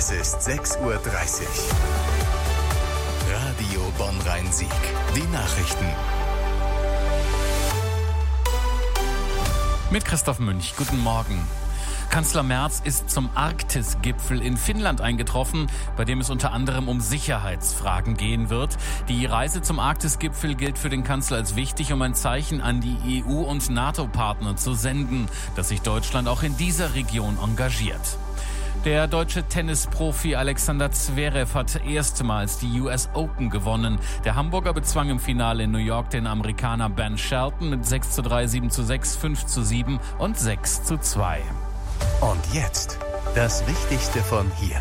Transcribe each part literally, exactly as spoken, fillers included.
Es ist sechs Uhr dreißig. Radio Bonn-Rhein-Sieg. Die Nachrichten. Mit Christoph Münch. Guten Morgen. Kanzler Merz ist zum Arktis-Gipfel in Finnland eingetroffen, bei dem es unter anderem um Sicherheitsfragen gehen wird. Die Reise zum Arktis-Gipfel gilt für den Kanzler als wichtig, um ein Zeichen an die E U- und NATO-Partner zu senden, dass sich Deutschland auch in dieser Region engagiert. Der deutsche Tennisprofi Alexander Zverev hat erstmals die U S Open gewonnen. Der Hamburger bezwang im Finale in New York den Amerikaner Ben Shelton mit sechs zu drei, sieben zu sechs, fünf zu sieben und sechs zu zwei. Und jetzt das Wichtigste von hier.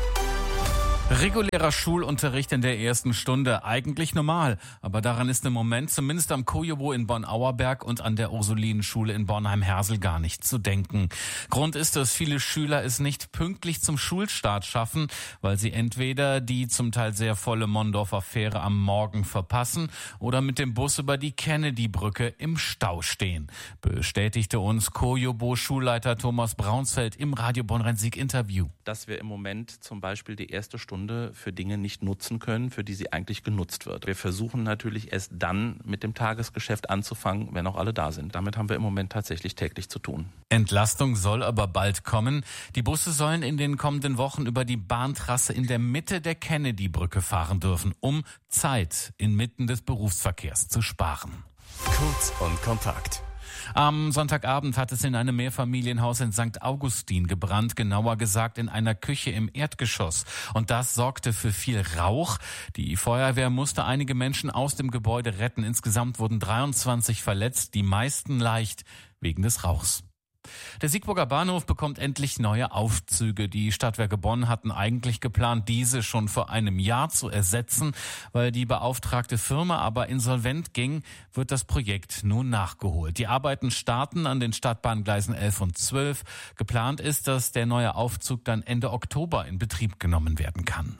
Regulärer Schulunterricht in der ersten Stunde, eigentlich normal, aber daran ist im Moment zumindest am Kojobo in Bonn-Auerberg und an der Ursulinenschule in Bornheim-Hersel gar nicht zu denken. Grund ist, dass viele Schüler es nicht pünktlich zum Schulstart schaffen, weil sie entweder die zum Teil sehr volle Mondorfer Fähre am Morgen verpassen oder mit dem Bus über die Kennedy-Brücke im Stau stehen, bestätigte uns Kojobo-Schulleiter Thomas Braunsfeld im Radio Bonn-Rhein-Sieg-Interview. Dass wir im Moment zum Beispiel die erste Stunde für Dinge nicht nutzen können, für die sie eigentlich genutzt wird. Wir versuchen natürlich erst dann mit dem Tagesgeschäft anzufangen, wenn auch alle da sind. Damit haben wir im Moment tatsächlich täglich zu tun. Entlastung soll aber bald kommen. Die Busse sollen in den kommenden Wochen über die Bahntrasse in der Mitte der Kennedy-Brücke fahren dürfen, um Zeit inmitten des Berufsverkehrs zu sparen. Kurz und kompakt. Am Sonntagabend hat es in einem Mehrfamilienhaus in Sankt Augustin gebrannt, genauer gesagt in einer Küche im Erdgeschoss. Und das sorgte für viel Rauch. Die Feuerwehr musste einige Menschen aus dem Gebäude retten. Insgesamt wurden dreiundzwanzig verletzt, die meisten leicht wegen des Rauchs. Der Siegburger Bahnhof bekommt endlich neue Aufzüge. Die Stadtwerke Bonn hatten eigentlich geplant, diese schon vor einem Jahr zu ersetzen. Weil die beauftragte Firma aber insolvent ging, wird das Projekt nun nachgeholt. Die Arbeiten starten an den Stadtbahngleisen elf und zwölf. Geplant ist, dass der neue Aufzug dann Ende Oktober in Betrieb genommen werden kann.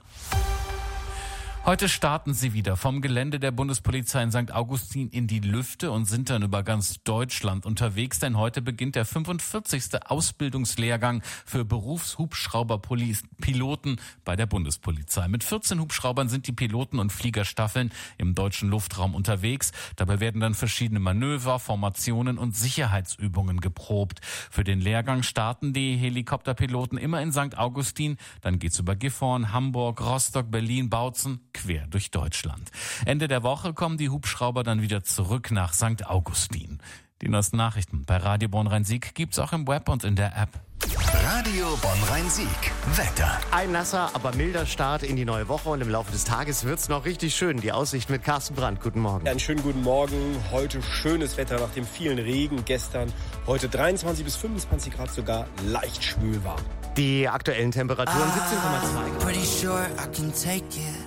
Heute starten sie wieder vom Gelände der Bundespolizei in Sankt Augustin in die Lüfte und sind dann über ganz Deutschland unterwegs, denn heute beginnt der fünfundvierzigste Ausbildungslehrgang für Berufshubschrauberpiloten bei der Bundespolizei. Mit vierzehn Hubschraubern sind die Piloten und Fliegerstaffeln im deutschen Luftraum unterwegs. Dabei werden dann verschiedene Manöver, Formationen und Sicherheitsübungen geprobt. Für den Lehrgang starten die Helikopterpiloten immer in Sankt Augustin, dann geht's über Gifhorn, Hamburg, Rostock, Berlin, Bautzen, quer durch Deutschland. Ende der Woche kommen die Hubschrauber dann wieder zurück nach Sankt Augustin. Die neuesten Nachrichten bei Radio Bonn-Rhein-Sieg gibt's auch im Web und in der App. Radio Bonn-Rhein-Sieg. Wetter. Ein nasser, aber milder Start in die neue Woche und im Laufe des Tages wird's noch richtig schön. Die Aussicht mit Carsten Brandt. Guten Morgen. Ja, einen schönen guten Morgen. Heute schönes Wetter nach dem vielen Regen gestern. Heute dreiundzwanzig bis fünfundzwanzig Grad, sogar leicht schwül warm. Die aktuellen Temperaturen siebzehn Komma zwei Grad.